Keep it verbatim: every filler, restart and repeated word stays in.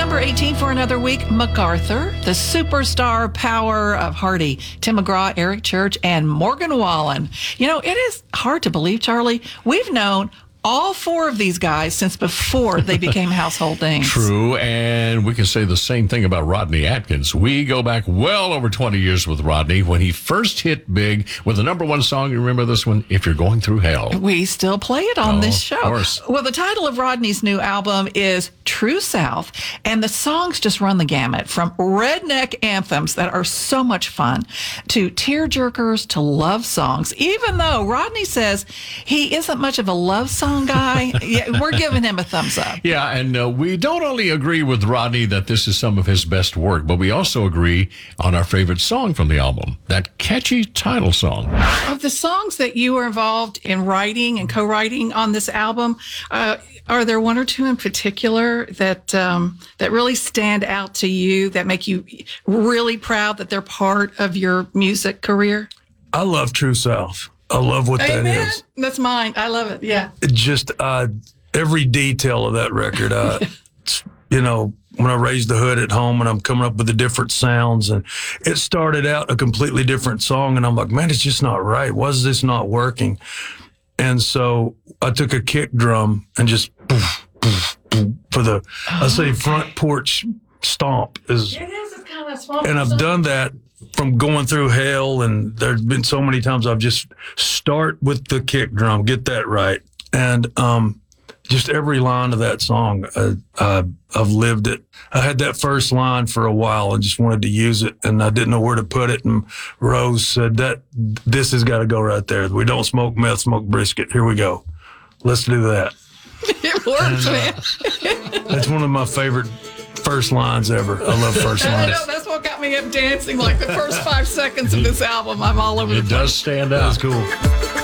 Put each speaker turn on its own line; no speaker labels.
number eighteen for another week, MacArthur, the superstar power of Hardy, Tim McGraw, Eric Church, and Morgan Wallen. You know, it is hard to believe, Charlie. We've known all four of these guys since before they became household names.
True, and we can say the same thing about Rodney Atkins. We go back well over twenty years with Rodney when he first hit big with the number one song. You remember this one? If You're Going Through Hell.
We still play it on
Oh,
this
of
show.
course.
Well, the title of Rodney's new album is True South, and the songs just run the gamut from redneck anthems that are so much fun to tearjerkers to love songs. Even though Rodney says he isn't much of a love song guy, yeah, we're giving him a thumbs up.
Yeah, and uh, we don't only agree with Rodney that this is some of his best work, but we also agree on our favorite song from the album, that catchy title song.
Of the songs that you were involved in writing and co-writing on this album, uh, are there one or two in particular that um, that really stand out to you, that make you really proud that they're part of your music career?
I love True South. I love what
Amen.
that is.
That's mine. I love it. Yeah.
It just uh, every detail of that record. Uh, you know, when I raised the hood at home and I'm coming up with the different sounds, and it started out a completely different song, and I'm like, man, it's just not right. Why is this not working? And so I took a kick drum and just poof, poof, poof, for the I say front porch stomp is.
It is. It's kind of small.
And I've done that from Going Through Hell, and there's been so many times I've just start with the kick drum, get that right, and um, just every line of that song, uh, uh, I've lived it. I had that first line for a while and just wanted to use it, and I didn't know where to put it, and Rose said, "That this has got to go right there. We don't smoke meth, smoke brisket. Here we go. Let's do that."
It works, man.
That's one of my favorite first lines ever. I love first
I
lines.
know, that's what got me up dancing. Like the first five seconds of this album, I'm all over the
It
place.
does stand out.
That's cool.